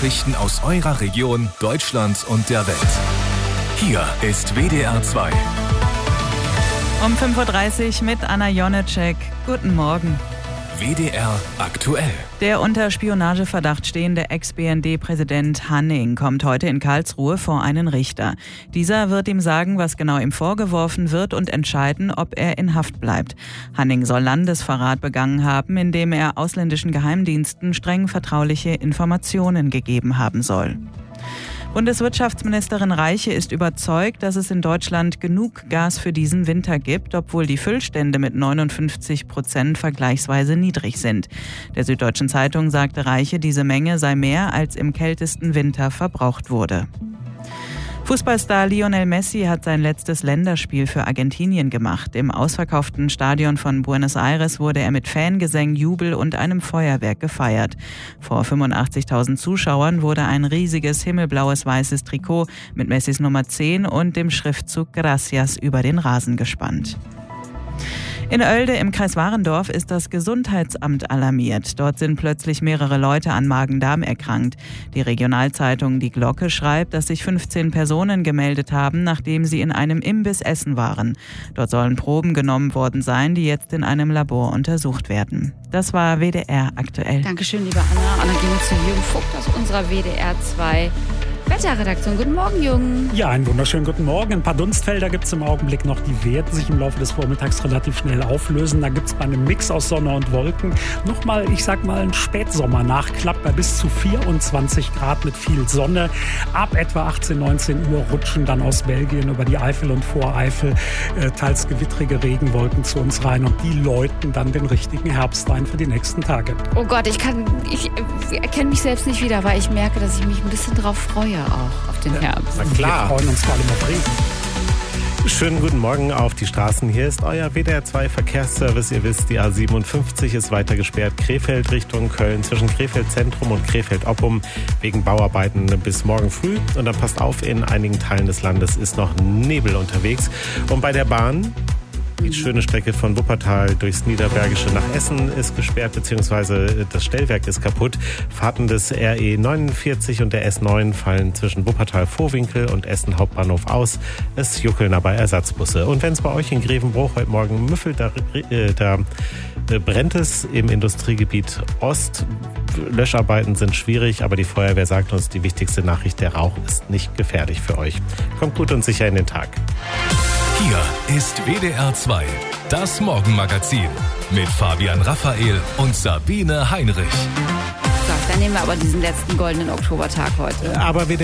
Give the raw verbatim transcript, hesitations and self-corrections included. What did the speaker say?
Nachrichten aus eurer Region, Deutschland und der Welt. Hier ist W D R zwei. Um fünf Uhr dreißig mit Anna Jonecek. Guten Morgen. W D R aktuell. Der unter Spionageverdacht stehende Ex-B N D-Präsident Hanning kommt heute in Karlsruhe vor einen Richter. Dieser wird ihm sagen, was genau ihm vorgeworfen wird und entscheiden, ob er in Haft bleibt. Hanning soll Landesverrat begangen haben, indem er ausländischen Geheimdiensten streng vertrauliche Informationen gegeben haben soll. Bundeswirtschaftsministerin Reiche ist überzeugt, dass es in Deutschland genug Gas für diesen Winter gibt, obwohl die Füllstände mit neunundfünfzig Prozent vergleichsweise niedrig sind. Der Süddeutschen Zeitung sagte Reiche, diese Menge sei mehr, als im kältesten Winter verbraucht wurde. Fußballstar Lionel Messi hat sein letztes Länderspiel für Argentinien gemacht. Im ausverkauften Stadion von Buenos Aires wurde er mit Fangesängen, Jubel und einem Feuerwerk gefeiert. Vor fünfundachtzigtausend Zuschauern wurde ein riesiges himmelblaues weißes Trikot mit Messis Nummer zehn und dem Schriftzug Gracias über den Rasen gespannt. In Oelde im Kreis Warendorf ist das Gesundheitsamt alarmiert. Dort sind plötzlich mehrere Leute an Magen-Darm erkrankt. Die Regionalzeitung Die Glocke schreibt, dass sich fünfzehn Personen gemeldet haben, nachdem sie in einem Imbiss essen waren. Dort sollen Proben genommen worden sein, die jetzt in einem Labor untersucht werden. Das war W D R aktuell. Dankeschön, liebe Anna. Und dann gehen wir zu Jürgen Vogt aus unserer W D R zwei Wetterredaktion. Guten Morgen, Jürgen. Ja, einen wunderschönen guten Morgen. Ein paar Dunstfelder gibt es im Augenblick noch. Die werden sich im Laufe des Vormittags relativ schnell auflösen. Da gibt es bei einem Mix aus Sonne und Wolken nochmal, ich sag mal, einen Spätsommer-Nachklapp bei bis zu vierundzwanzig Grad mit viel Sonne. Ab etwa achtzehn, neunzehn Uhr rutschen dann aus Belgien über die Eifel und Voreifel äh, teils gewittrige Regenwolken zu uns rein und die läuten dann den richtigen Herbst ein für die nächsten Tage. Oh Gott, ich kann, ich erkenne mich selbst nicht wieder, weil ich merke, dass ich mich ein bisschen drauf freue auch auf den Herbst. Na klar. Wir freuen uns vor allem auf Regen. Schönen guten Morgen auf die Straßen. Hier ist euer W D R zwei Verkehrsservice. Ihr wisst, die A siebenundfünfzig ist weiter gesperrt. Krefeld Richtung Köln zwischen Krefeld Zentrum und Krefeld Oppum wegen Bauarbeiten bis morgen früh. Und dann passt auf, in einigen Teilen des Landes ist noch Nebel unterwegs. Und bei der Bahn, die schöne Strecke von Wuppertal durchs Niederbergische nach Essen ist gesperrt, beziehungsweise das Stellwerk ist kaputt. Fahrten des R E neunundvierzig und der S neun fallen zwischen Wuppertal-Vorwinkel und Essen Hauptbahnhof aus. Es juckeln aber Ersatzbusse. Und wenn es bei euch in Grevenbruch heute Morgen müffelt, da, äh, da äh, brennt es im Industriegebiet Ost. Löscharbeiten sind schwierig, aber die Feuerwehr sagt uns, die wichtigste Nachricht, der Rauch ist nicht gefährlich für euch. Kommt gut und sicher in den Tag. Hier ist W D R zwei, das Morgenmagazin mit Fabian Raphael und Sabine Heinrich. So, dann nehmen wir aber diesen letzten goldenen Oktobertag heute. Aber W D R